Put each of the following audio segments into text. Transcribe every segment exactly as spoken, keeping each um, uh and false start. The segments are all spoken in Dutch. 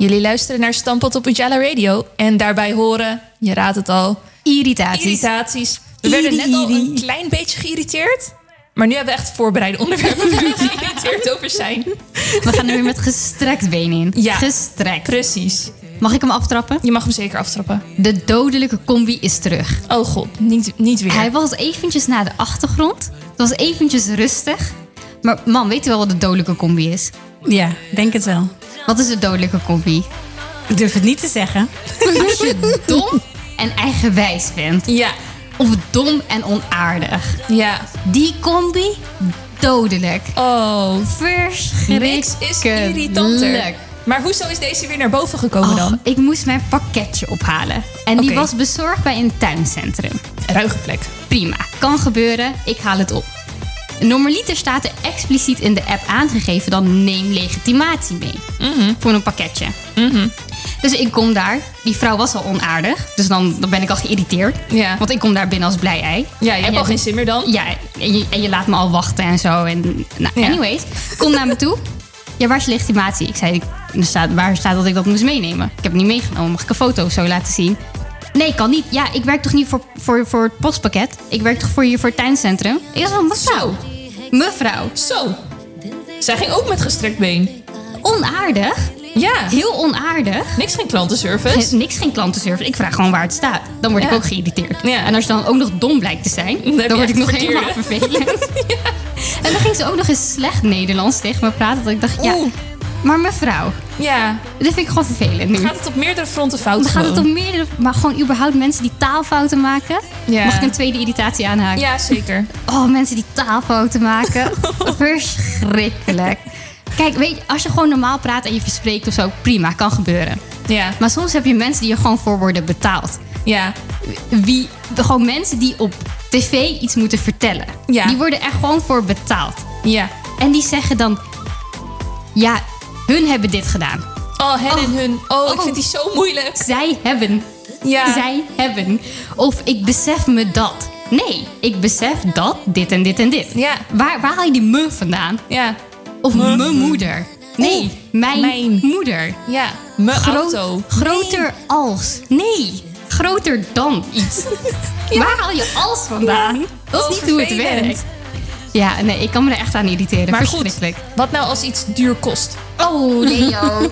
Jullie luisteren naar Stamppot op Ujala Radio. En daarbij horen, je raadt het al... Irritaties. Irritaties. We werden net al een klein beetje geïrriteerd. Maar nu hebben we echt voorbereide onderwerpen waar we geïrriteerd over zijn. We gaan er weer met gestrekt been in. Ja, gestrekt. Precies. Mag ik hem aftrappen? Je mag hem zeker aftrappen. De dodelijke combi is terug. Oh god, niet, niet weer. Hij was eventjes naar de achtergrond. Het was eventjes rustig. Maar man, weet u wel wat de dodelijke combi is? Ja, denk het wel. Wat is de dodelijke combi? Ik durf het niet te zeggen. Als je dom en eigenwijs bent. Ja. Of dom en onaardig. Ja. Die combi, dodelijk. Oh. Verschrikkelijk. Niks is irritanter. Maar hoezo is deze weer naar boven gekomen oh, dan? Ik moest mijn pakketje ophalen. En die okay. was bezorgd bij een tuincentrum. Ruige plek. Prima, kan gebeuren. Ik haal het op. Normaliter staat er expliciet in de app aangegeven... dan neem legitimatie mee. Mm-hmm. Voor een pakketje. Mm-hmm. Dus ik kom daar. Die vrouw was al onaardig. Dus dan, dan ben ik al geïrriteerd. Ja. Want ik kom daar binnen als blij ei. Ja, je hebt al geen zin meer dan. Ja, en je, en je laat me al wachten en zo. En, nou, ja. anyways, kom naar me toe. Ja, waar is je legitimatie? Ik zei, er staat, waar staat dat ik dat moest meenemen? Ik heb het niet meegenomen. Mag ik een foto of zo laten zien? Nee, kan niet. Ja, ik werk toch niet voor, voor, voor het postpakket? Ik werk toch voor hier voor het tuincentrum? Ik was van, mevrouw. Zo. Mevrouw. Zo. Zij ging ook met gestrekt been. Onaardig. Ja. Heel onaardig. Niks geen klantenservice. Ge- niks geen klantenservice. Ik vraag gewoon waar het staat. Dan word ik ja. ook geïrriteerd. Ja. En als je dan ook nog dom blijkt te zijn... dan, dan word ik nog verkeerde. helemaal vervelend. ja. En dan ging ze ook nog eens slecht Nederlands tegen me praten. Dat ik dacht, ja, maar mevrouw... Ja. Dit vind ik gewoon vervelend nu. Gaat het op meerdere fronten fout? Dan gaat het op meerdere... Maar gewoon überhaupt mensen die taalfouten maken. Ja. Mag ik een tweede irritatie aanhaken? Ja, zeker. Oh, mensen die taalfouten maken. Verschrikkelijk. Kijk, weet je, als je gewoon normaal praat en je verspreekt of zo... prima, kan gebeuren. Ja. Maar soms heb je mensen die er gewoon voor worden betaald. Ja. Wie, gewoon mensen die op tv iets moeten vertellen. Ja. Die worden er gewoon voor betaald. Ja. En die zeggen dan... Ja, hun hebben dit gedaan. Oh, hen Oh. en hun. Oh, ik Oh. vind die zo moeilijk. Zij hebben. Ja. Zij hebben. Of ik besef me dat. Nee, ik besef dat, dit en dit en dit. Ja. Waar, waar haal je die me vandaan? Ja. Of Me. mijn moeder? Nee, Oeh, mijn, mijn. moeder. Ja. Mijn Gro- auto. Groter Nee. als. Nee, groter dan iets. Waar haal je als vandaan? Dat is Oh, niet hoe het vervelend. werkt. Ja, nee, ik kan me er echt aan irriteren. Maar goed, Verschrikkelijk. wat nou als iets duur kost? Oh, Leo.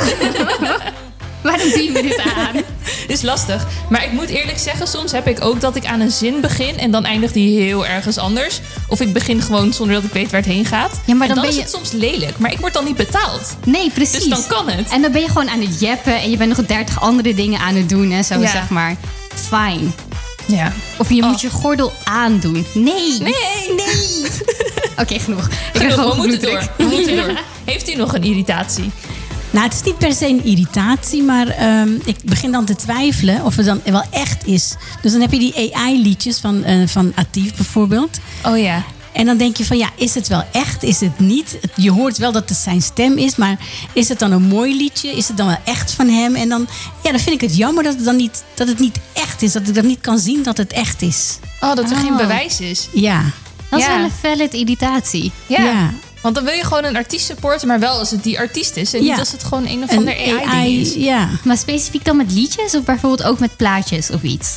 Waarom doe je me dit aan? Is lastig. Maar ik moet eerlijk zeggen, soms heb ik ook dat ik aan een zin begin... en dan eindigt die heel ergens anders. Of ik begin gewoon zonder dat ik weet waar het heen gaat. Ja, maar en dan dan ben is je- het soms lelijk. Maar ik word dan niet betaald. Nee, precies. Dus dan kan het. En dan ben je gewoon aan het jeppen en je bent nog dertig andere dingen aan het doen en zo, Ja. zeg maar. Fine. Ja. Of je Oh. moet je gordel aandoen. Nee. Nee. Nee. Oké, genoeg. Ik heb Genoeg, gewoon we moeten door. bloeddruk. We moeten door. Heeft u nog een irritatie? Nou, het is niet per se een irritatie, maar ehm, ik begin dan te twijfelen of het dan wel echt is. Dus dan heb je die A I-liedjes van, eh, van Atief bijvoorbeeld. Oh ja. En dan denk je van, ja, is het wel echt? Is het niet? Je hoort wel dat het zijn stem is, maar is het dan een mooi liedje? Is het dan wel echt van hem? En dan, ja, dan vind ik het jammer dat het dan niet, dat het niet echt is. Dat ik dan niet kan zien dat het echt is. Oh, dat er Oh. geen bewijs is. Ja. Dat is Ja. wel een valid irritatie. Ja. Ja. Want dan wil je gewoon een artiest supporten, maar wel als het die artiest is. En Ja. niet als het gewoon een of ander A I-ding is. ja. Maar specifiek dan met liedjes of bijvoorbeeld ook met plaatjes of iets?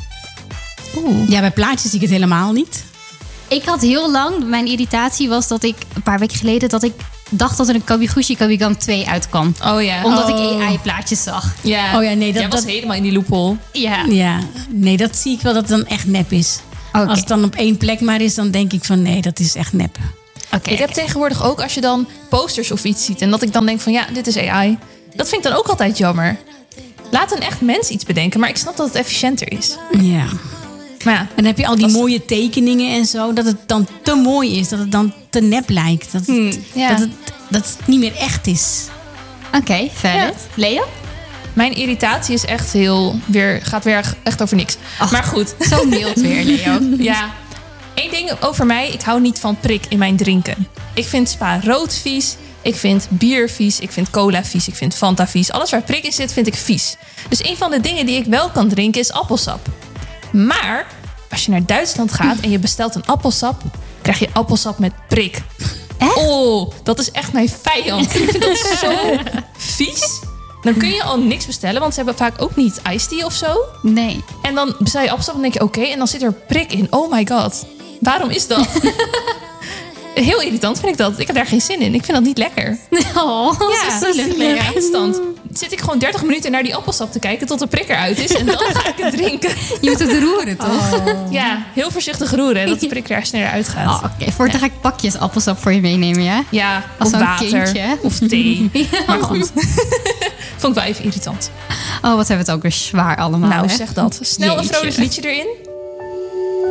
Oeh. Ja, bij plaatjes zie ik het helemaal niet. Ik had heel lang, mijn irritatie was dat ik een paar weken geleden dat ik dacht dat er een Kabiguchi Kabigam twee uitkwam. Oh ja. Omdat oh. ik A I-plaatjes zag. Ja. Oh ja, nee, dat- Jij was dat- helemaal in die loophole. Ja. Ja, nee, dat zie ik wel dat het dan echt nep is. Oké. Als het dan op één plek maar is, dan denk ik van nee, dat is echt nep. Oké. Ik heb tegenwoordig ook als je dan posters of iets ziet... en dat ik dan denk van ja, dit is A I. Dat vind ik dan ook altijd jammer. Laat een echt mens iets bedenken, maar ik snap dat het efficiënter is. Ja. Maar ja, En dan heb je al die Dat is- mooie tekeningen en zo, dat het dan te mooi is, dat het dan te nep lijkt. Dat het, Hmm, ja. dat het, dat het niet meer echt is. Oké, verder. Ja. Leo? mijn irritatie is echt heel... Weer, gaat weer echt over niks. Ach. Maar goed. Zo mild weer, Leo. Ja. Eén ding over mij. Ik hou niet van prik in mijn drinken. Ik vind Spa rood vies. Ik vind bier vies. Ik vind cola vies. Ik vind Fanta vies. Alles waar prik in zit, vind ik vies. Dus een van de dingen die ik wel kan drinken is appelsap. Maar als je naar Duitsland gaat en je bestelt een appelsap... krijg je appelsap met prik. Echt? Oh, dat is echt mijn vijand. Ik vind dat zo vies. Dan kun je al niks bestellen, want ze hebben vaak ook niet iced tea of zo. Nee. En dan bestel je appelsap en denk je, oké, okay, en dan zit er prik in. Oh my god, waarom is dat? Heel irritant vind ik dat. Ik heb daar geen zin in. Ik vind dat niet lekker. Oh, ja, zo zielig. eindstand. Zit ik gewoon dertig minuten naar die appelsap te kijken tot de prik eruit is. En dan ga ik het drinken. Je moet het roeren, toch? Oh. Ja, heel voorzichtig roeren, dat de prik er sneller uitgaat. Oh, Oké, okay. Voortaan ga ik pakjes appelsap voor je meenemen, ja? Ja, Als of zo'n water. kindje. Of thee. Maar goed. Vond ik wel even irritant. Oh, wat hebben we het ook weer zwaar allemaal, Nou, hè? zeg dat. Snel een Jeetje. vrolijk liedje erin.